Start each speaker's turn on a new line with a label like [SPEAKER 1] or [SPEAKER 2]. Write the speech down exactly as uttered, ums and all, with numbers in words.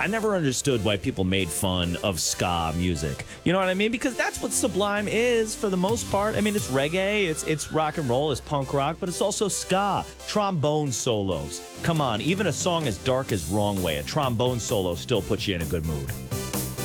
[SPEAKER 1] I never understood why people made fun of ska music. You know what I mean? Because that's what Sublime is for the most part. I mean, it's reggae, it's it's rock and roll, it's punk rock, but it's also ska. Trombone solos. Come on, even a song as dark as Wrong Way, a trombone solo still puts you in a good mood.